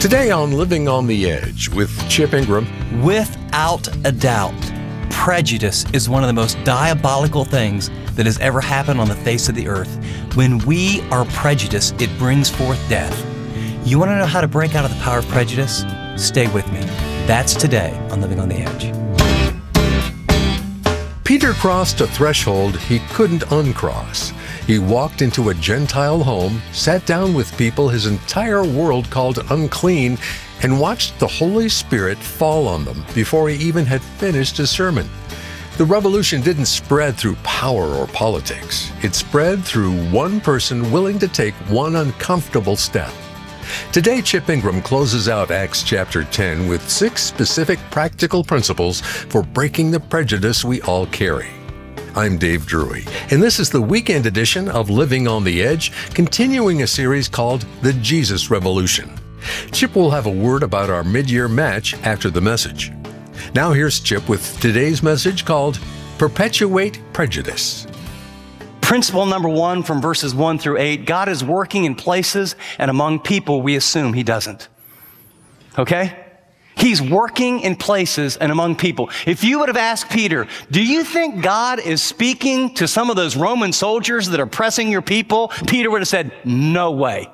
Today on Living on the Edge with Chip Ingram. Without a doubt, prejudice is one of the most diabolical things that has ever happened on the face of the earth. When we are prejudiced, it brings forth death. You want to know how to break out of the power of prejudice? Stay with me. That's today on Living on the Edge. Peter crossed a threshold he couldn't uncross. He walked into a Gentile home, sat down with people his entire world called unclean, and watched the Holy Spirit fall on them before he even had finished his sermon. The revolution didn't spread through power or politics. It spread through one person willing to take one uncomfortable step. Today, Chip Ingram closes out Acts chapter 10 with 6 specific practical principles for breaking the prejudice we all carry. I'm Dave Drury, and this is the weekend edition of Living on the Edge, continuing a series called The Jesus Revolution. Chip will have a word about our mid-year match after the message. Now here's Chip with today's message called Perpetuate Prejudice. Principle number 1 from verses 1 through 8, God is working in places and among people we assume He doesn't. Okay? He's working in places and among people. If you would have asked Peter, do you think God is speaking to some of those Roman soldiers that are pressing your people? Peter would have said, no way.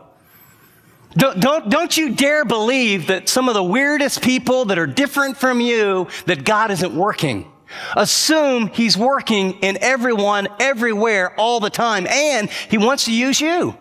Don't you dare believe that some of the weirdest people that are different from you, that God isn't working. Assume He's working in everyone, everywhere, all the time, and He wants to use you.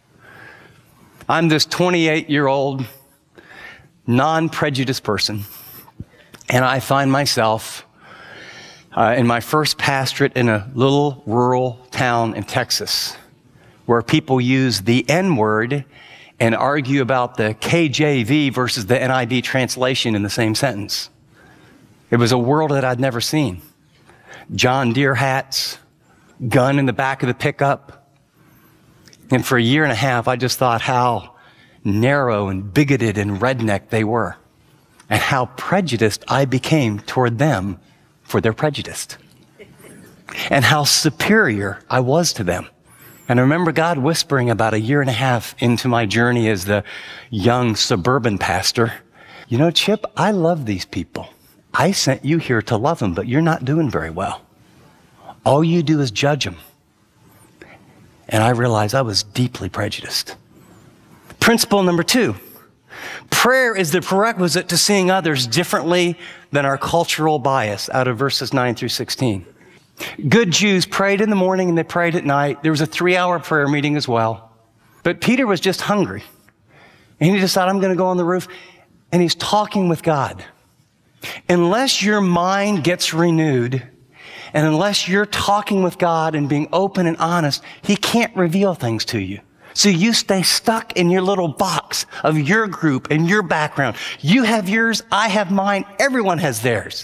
I'm this 28-year-old non-prejudiced person, and I find myself in my first pastorate in a little rural town in Texas where people use the N-word and argue about the KJV versus the NIV translation in the same sentence. It was a world that I'd never seen. John Deere hats, gun in the back of the pickup. And for a year and a half, I just thought how narrow and bigoted and redneck they were, and how prejudiced I became toward them for their prejudice, and how superior I was to them. And I remember God whispering about a year and a half into my journey as the young suburban pastor, you know, Chip, I love these people. I sent you here to love them, but you're not doing very well. All you do is judge them. And I realized I was deeply prejudiced. Principle number 2, prayer is the prerequisite to seeing others differently than our cultural bias, out of verses 9 through 16. Good Jews prayed in the morning and they prayed at night. There was a 3-hour prayer meeting as well. But Peter was just hungry. And he decided, I'm going to go on the roof. And he's talking with God. Unless your mind gets renewed, and unless you're talking with God and being open and honest, He can't reveal things to you. So you stay stuck in your little box of your group and your background. You have yours, I have mine, everyone has theirs.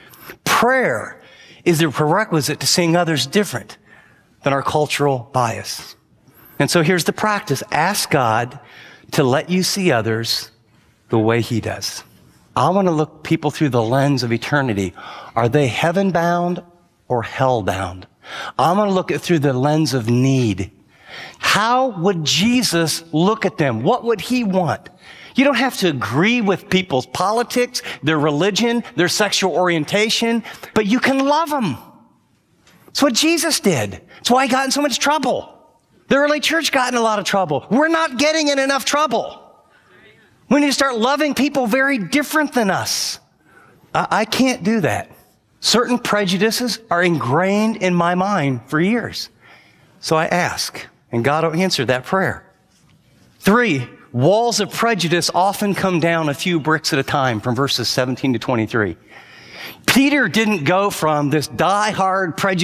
Prayer is the prerequisite to seeing others different than our cultural bias. And so here's the practice. Ask God to let you see others the way He does. I want to look people through the lens of eternity. Are they heaven-bound or hell-bound? I'm going to look it through the lens of need. How would Jesus look at them? What would He want? You don't have to agree with people's politics, their religion, their sexual orientation, but you can love them. That's what Jesus did. That's why He got in so much trouble. The early church got in a lot of trouble. We're not getting in enough trouble. We need to start loving people very different than us. I can't do that. Certain prejudices are ingrained in my mind for years. So I ask, and God will answer that prayer. 3, walls of prejudice often come down a few bricks at a time, from verses 17 to 23. Peter didn't go from this die-hard prejudice